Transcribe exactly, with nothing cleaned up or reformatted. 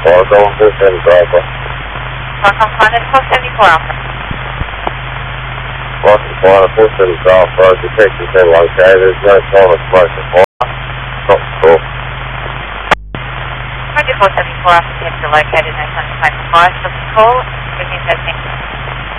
Welcome to San Bravo. Welcome Planet four seventy-four Alpha. Welcome Planet four seventy-four Alpha. Detective been located. There's no sign of smoke or fire. Not cool. Roger four seventy-four Alpha, detective located. No sign of smoke or fire. Stop the call. Within thirteen.